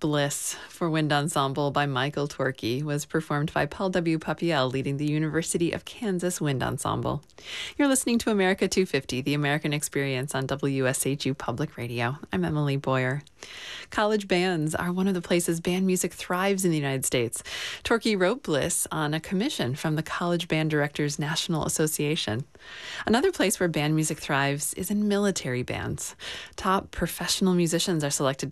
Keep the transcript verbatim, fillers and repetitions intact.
Bliss for Wind Ensemble by Michael Torkey was performed by Paul W. Papiel, leading the University of Kansas Wind Ensemble. You're listening to America two fifty, the American Experience on W S H U Public Radio. I'm Emily Boyer. College bands are one of the places band music thrives in the United States. Torkey wrote Bliss on a commission from the College Band Directors National Association. Another place where band music thrives is in military bands. Top professional musicians are selected